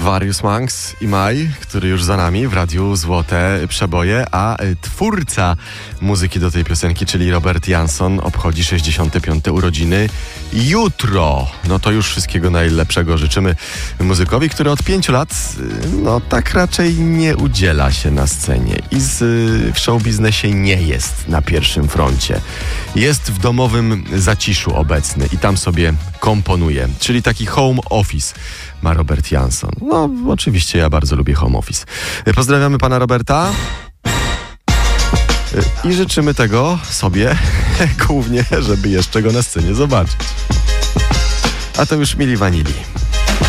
Various Monks i Maj, który już za nami w radiu Złote Przeboje, a twórca muzyki do tej piosenki, czyli Robert Jansson, obchodzi 65. urodziny jutro. No to już wszystkiego najlepszego życzymy muzykowi, który od 5 lat, no tak raczej nie udziela się na scenie i w showbiznesie nie jest na pierwszym froncie. Jest w domowym zaciszu obecny i tam sobie komponuje, czyli taki home office ma Robert Jansson. No, oczywiście ja bardzo lubię home office. Pozdrawiamy pana Roberta i życzymy tego sobie głównie, żeby jeszcze go na scenie zobaczyć. A to już Mili Vanilli.